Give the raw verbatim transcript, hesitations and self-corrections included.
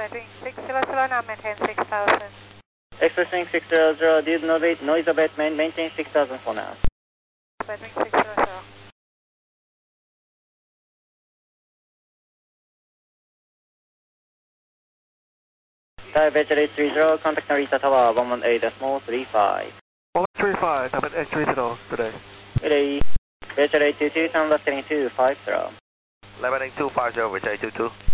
Between six hundred, now maintain six thousand. Expressing six hundred, did noise, noise abatement, maintain six thousand for now. Between six hundred. Diabetes eight three zero, contact Narita Tower one one eight decimal three five. one three five, I'm at eight three zero today. Today, Diabetes eight two two, sound left heading two five zero. Left heading two five zero, with eight two two.